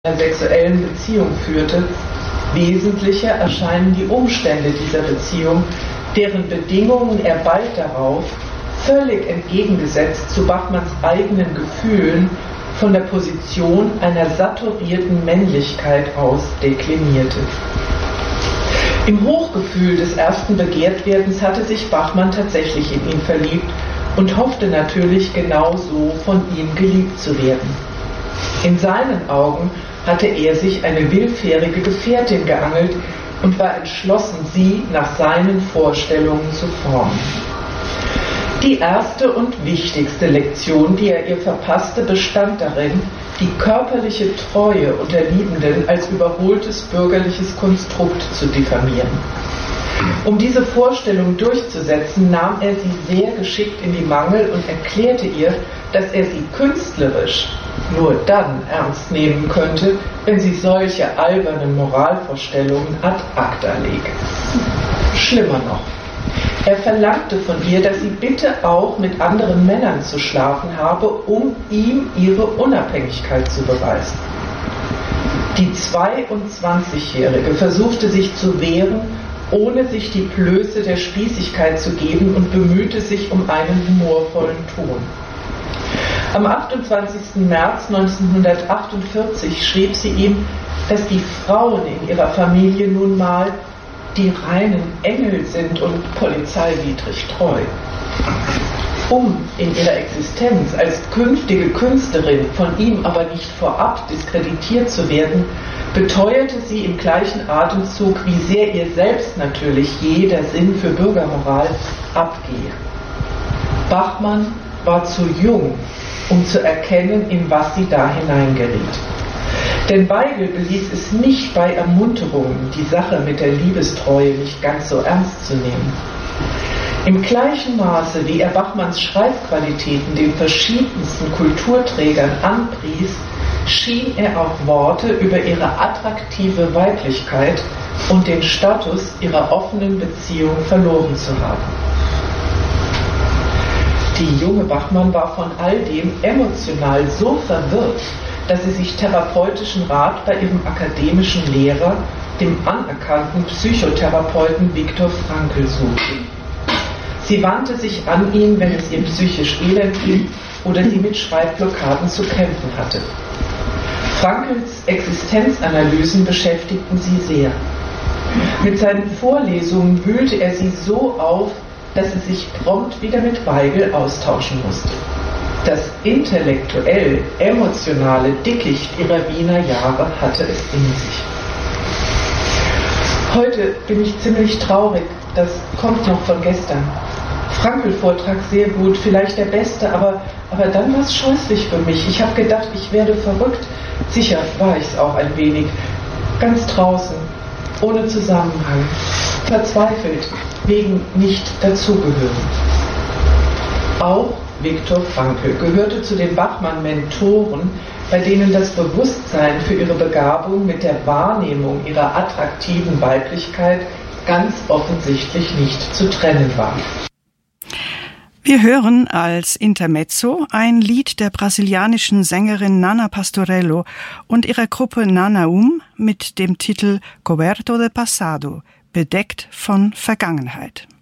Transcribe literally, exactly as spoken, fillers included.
einer sexuellen Beziehung führte. Wesentlicher erscheinen die Umstände dieser Beziehung, deren Bedingungen er bald darauf, völlig entgegengesetzt zu Bachmanns eigenen Gefühlen, von der Position einer saturierten Männlichkeit aus deklinierte. Im Hochgefühl des ersten Begehrtwerdens hatte sich Bachmann tatsächlich in ihn verliebt und hoffte natürlich genauso von ihm geliebt zu werden. In seinen Augen hatte er sich eine willfährige Gefährtin geangelt und war entschlossen, sie nach seinen Vorstellungen zu formen. Die erste und wichtigste Lektion, die er ihr verpasste, bestand darin, die körperliche Treue unter Liebenden als überholtes bürgerliches Konstrukt zu diffamieren. Um diese Vorstellung durchzusetzen, nahm er sie sehr geschickt in die Mangel und erklärte ihr, dass er sie künstlerisch nur dann ernst nehmen könnte, wenn sie solche albernen Moralvorstellungen ad acta lege. Schlimmer noch. Er verlangte von ihr, dass sie bitte auch mit anderen Männern zu schlafen habe, um ihm ihre Unabhängigkeit zu beweisen. Die zweiundzwanzigjährige versuchte sich zu wehren, ohne sich die Blöße der Spießigkeit zu geben, und bemühte sich um einen humorvollen Ton. Am achtundzwanzigsten März neunzehnhundertachtundvierzig schrieb sie ihm, dass die Frauen in ihrer Familie nun mal die reinen Engel sind und polizeiwidrig treu. Um in ihrer Existenz als künftige Künstlerin von ihm aber nicht vorab diskreditiert zu werden, beteuerte sie im gleichen Atemzug, wie sehr ihr selbst natürlich jeder Sinn für Bürgermoral abgehe. Bachmann war zu jung, um zu erkennen, in was sie da hineingeriet. Denn Weigel beließ es nicht bei Ermunterungen, die Sache mit der Liebestreue nicht ganz so ernst zu nehmen. Im gleichen Maße, wie er Bachmanns Schreibqualitäten den verschiedensten Kulturträgern anpries, schien er auch Worte über ihre attraktive Weiblichkeit und den Status ihrer offenen Beziehung verloren zu haben. Die junge Bachmann war von all dem emotional so verwirrt, dass sie sich therapeutischen Rat bei ihrem akademischen Lehrer, dem anerkannten Psychotherapeuten Viktor Frankl, suchte. Sie wandte sich an ihn, wenn es ihr psychisch elend ging oder sie mit Schreibblockaden zu kämpfen hatte. Frankls Existenzanalysen beschäftigten sie sehr. Mit seinen Vorlesungen wühlte er sie so auf, dass sie sich prompt wieder mit Weigel austauschen musste. Das intellektuell-emotionale Dickicht ihrer Wiener Jahre hatte es in sich. Heute bin ich ziemlich traurig, das kommt noch von gestern. Frankl-Vortrag sehr gut, vielleicht der beste, aber, aber dann war es scheußlich für mich. Ich habe gedacht, ich werde verrückt. Sicher war ich es auch ein wenig. Ganz draußen, ohne Zusammenhang, verzweifelt, wegen nicht dazugehören. Auch Viktor Frankl gehörte zu den Bachmann-Mentoren, bei denen das Bewusstsein für ihre Begabung mit der Wahrnehmung ihrer attraktiven Weiblichkeit ganz offensichtlich nicht zu trennen war. Wir hören als Intermezzo ein Lied der brasilianischen Sängerin Nana Pastorello und ihrer Gruppe Nanaum mit dem Titel Coberto de Passado, bedeckt von Vergangenheit.